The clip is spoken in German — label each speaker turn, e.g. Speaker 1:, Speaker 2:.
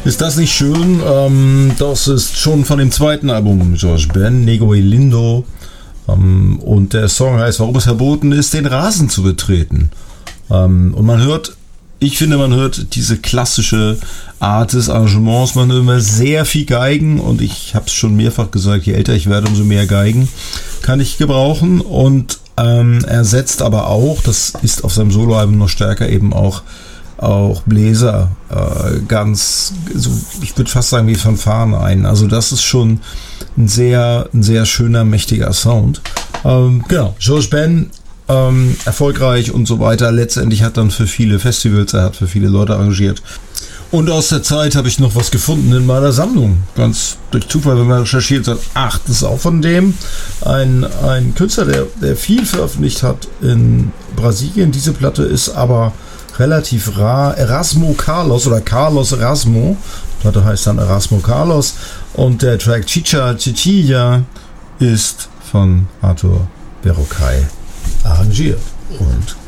Speaker 1: Ist das nicht schön? Das ist schon von dem zweiten Album George Ben, Nego e Lindo. Und der Song heißt, warum es verboten ist, den Rasen zu betreten. Und man hört, ich finde, man hört diese klassische Art des Arrangements. Man hört immer sehr viel Geigen und ich habe es schon mehrfach gesagt, je älter ich werde, umso mehr Geigen kann ich gebrauchen. Und er setzt aber auch, das ist auf seinem Soloalbum noch stärker, eben auch Bläser ganz, so, ich würde fast sagen wie Fanfaren ein. Also das ist schon ein sehr schöner, mächtiger Sound. Genau, George Ben, erfolgreich und so weiter. Letztendlich hat dann für viele Festivals, er hat für viele Leute arrangiert. Und aus der Zeit habe ich noch was gefunden in meiner Sammlung. Ganz durch Zufall, wenn man recherchiert hat, ach, das ist auch von dem. Ein Künstler, der viel veröffentlicht hat in Brasilien. Diese Platte ist aber relativ rar. Erasmo Carlos oder Carlos Erasmo. Die Platte heißt dann Erasmo Carlos. Und der Track Chicha Chichilla ist von Arthur Verocai arrangiert. Und